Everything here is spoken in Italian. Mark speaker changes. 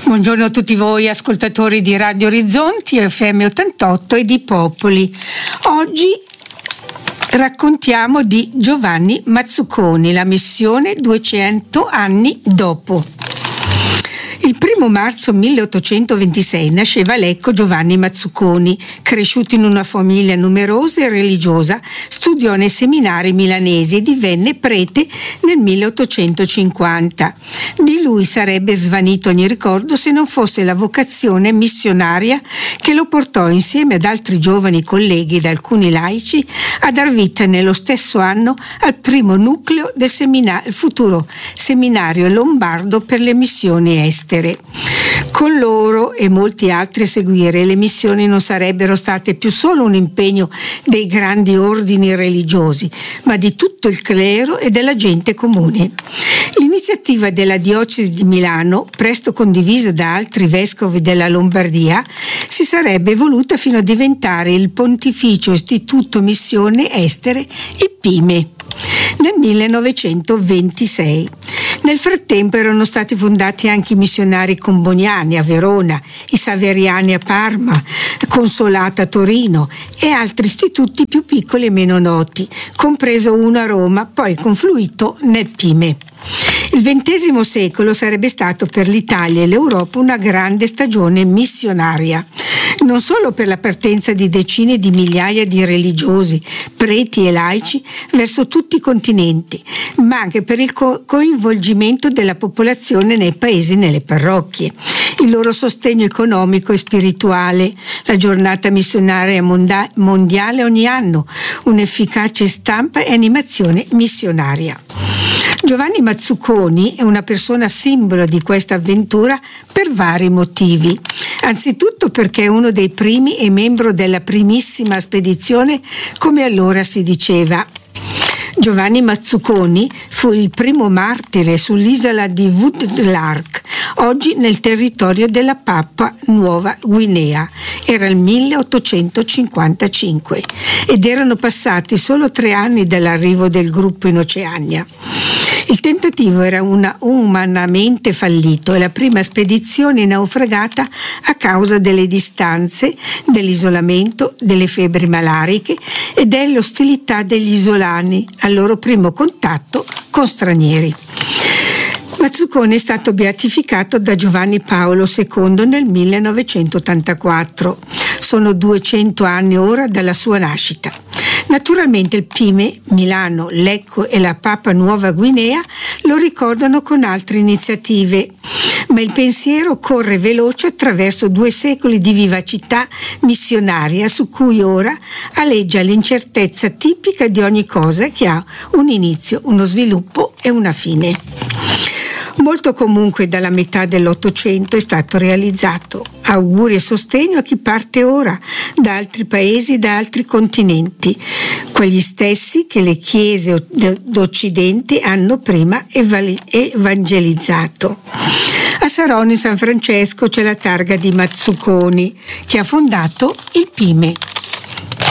Speaker 1: Buongiorno a tutti voi ascoltatori di Radio Orizzonti, FM 88 e di Popoli. Oggi raccontiamo di Giovanni Mazzuconi, la missione 200 anni dopo. Il 1 marzo 1826 nasceva a Lecco Giovanni Mazzuconi. Cresciuto in una famiglia numerosa e religiosa, studiò nei seminari milanesi e divenne prete nel 1850. Di lui sarebbe svanito ogni ricordo se non fosse la vocazione missionaria che lo portò insieme ad altri giovani colleghi ed alcuni laici a dar vita nello stesso anno al primo nucleo del futuro seminario lombardo per le missioni estere. Con loro e molti altri a seguire, le missioni non sarebbero state più solo un impegno dei grandi ordini religiosi, ma di tutto il clero e della gente comune. L'iniziativa della diocesi di Milano, presto condivisa da altri vescovi della Lombardia, si sarebbe evoluta fino a diventare il Pontificio Istituto Missione Estere, il PIME, nel 1926. Nel frattempo erano stati fondati anche i missionari comboniani a Verona, i saveriani a Parma, Consolata a Torino e altri istituti più piccoli e meno noti, compreso uno a Roma, poi confluito nel PIME. Il XX secolo sarebbe stato per l'Italia e l'Europa una grande stagione missionaria, non solo per la partenza di decine di migliaia di religiosi, preti e laici verso tutti i continenti, ma anche per il coinvolgimento della popolazione nei paesi e nelle parrocchie, il loro sostegno economico e spirituale, la giornata missionaria mondiale ogni anno, un'efficace stampa e animazione missionaria. Giovanni Mazzuconi è una persona simbolo di questa avventura per vari motivi. Anzitutto perché è uno dei primi e membro della primissima spedizione, come allora si diceva. Giovanni Mazzuconi fu il primo martire sull'isola di Woodlark, oggi nel territorio della Papua Nuova Guinea. Era il 1855 ed erano passati solo 3 anni dall'arrivo del gruppo in Oceania. Il tentativo era umanamente fallito e la prima spedizione naufragata a causa delle distanze, dell'isolamento, delle febbri malariche e delle ostilità degli isolani al loro primo contatto con stranieri. Mazzuconi è stato beatificato da Giovanni Paolo II nel 1984. Sono 200 anni ora dalla sua nascita. Naturalmente il PIME, Milano, Lecco e la Papua Nuova Guinea lo ricordano con altre iniziative, ma il pensiero corre veloce attraverso 2 secoli di vivacità missionaria su cui ora aleggia l'incertezza tipica di ogni cosa che ha un inizio, uno sviluppo e una fine. Molto comunque dalla metà dell'Ottocento è stato realizzato. Auguri e sostegno a chi parte ora da altri paesi e da altri continenti, quegli stessi che le chiese d'Occidente hanno prima evangelizzato. A Saronno in San Francesco c'è la targa di Mazzuconi, che ha fondato il PIME.